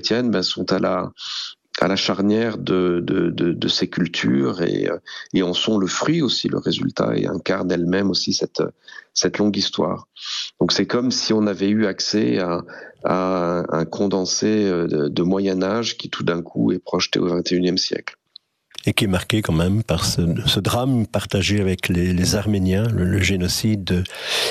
chrétiennes sont à la charnière de ces cultures et en sont le fruit aussi, le résultat, et incarnent elles-mêmes aussi cette longue histoire. Donc c'est comme si on avait eu accès à un condensé de Moyen-Âge qui tout d'un coup est projeté au XXIe siècle. Et qui est marqué quand même par ce drame partagé avec les Arméniens, le génocide de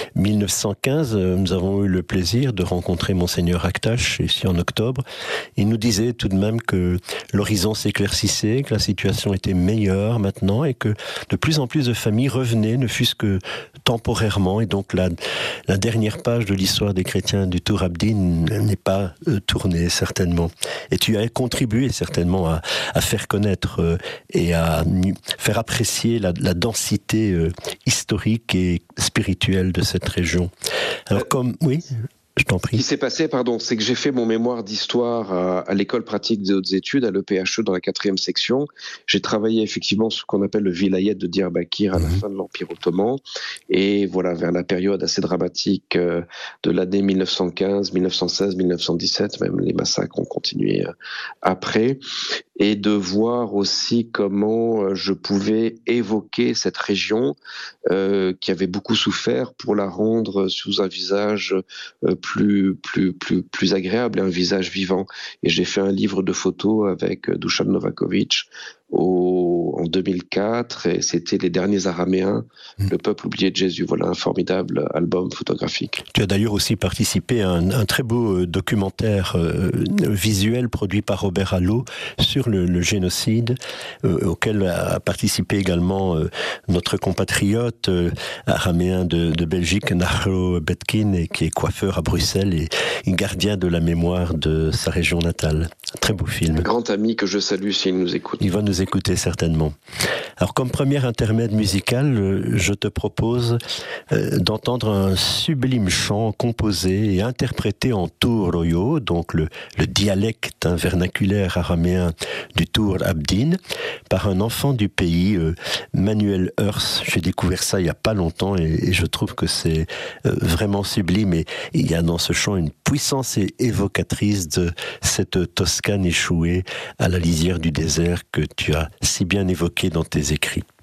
1915. Nous avons eu le plaisir de rencontrer Monseigneur Aktash ici en octobre. Il nous disait tout de même que l'horizon s'éclaircissait, que la situation était meilleure maintenant et que de plus en plus de familles revenaient, ne fût-ce que temporairement. Et donc la dernière page de l'histoire des chrétiens du Tour Abdin n'est pas tournée certainement. Et tu as contribué certainement à faire connaître et à faire apprécier la densité historique et spirituelle de cette région. Alors oui, je t'en prie. Ce qui s'est passé, c'est que j'ai fait mon mémoire d'histoire à l'école pratique des hautes études, à l'EPHE, dans la 4e section. J'ai travaillé effectivement sur ce qu'on appelle le vilayet de Diyarbakir à la fin de l'Empire ottoman. Et voilà, vers la période assez dramatique de l'année 1915, 1916, 1917, même les massacres ont continué après. Et de voir aussi comment je pouvais évoquer cette région qui avait beaucoup souffert pour la rendre sous un visage plus agréable, un visage vivant. Et j'ai fait un livre de photos avec Dusan Novakovic en 2004, et c'était Les Derniers Araméens, le peuple oublié de Jésus. Voilà un formidable album photographique. Tu as d'ailleurs aussi participé à un très beau documentaire visuel produit par Robert Allo sur le génocide, auquel a participé également notre compatriote araméen de Belgique, Nahro Betkin, qui est coiffeur à Bruxelles et gardien de la mémoire de sa région natale. Un très beau film. Un grand ami que je salue s'il nous écoute. Il va nous écouter certainement. Alors comme premier intermède musical, je te propose d'entendre un sublime chant composé et interprété en Turoyo, donc le dialecte vernaculaire araméen du Tour Abdin, par un enfant du pays, Manuel Heurs. J'ai découvert ça il n'y a pas longtemps et je trouve que c'est vraiment sublime, et il y a dans ce chant une puissance évocatrice de cette Toscane échouée à la lisière du désert que tu as si bien évoqué dans tes écrits.